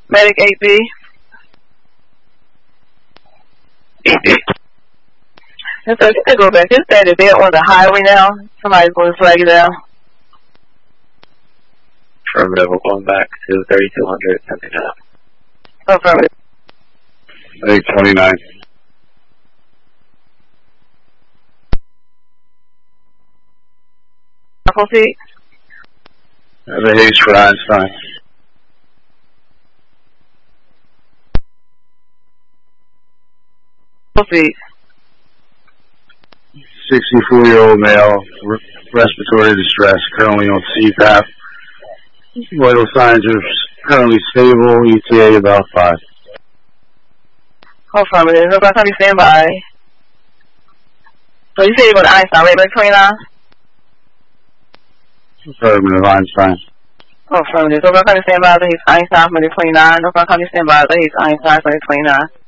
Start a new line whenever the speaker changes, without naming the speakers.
Medic 8B.
8B.
So to go back, just that they're on the highway now. Somebody's going to flag you down.
Affirmative, we're going back to 3200, something like
that. Affirmative.
829.
Proceed.
The haze for Einstein.
Proceed.
64-year-old male, respiratory distress, currently on CPAP. Vital signs are currently stable, ETA about 5.
Affirmative. Nobody can stand by. So you say you go to Einstein, right? Like 29?
Affirmative, Einstein.
Affirmative. Nobody can stand by. He's Einstein, 29. Nobody can stand by. He's Einstein, 29.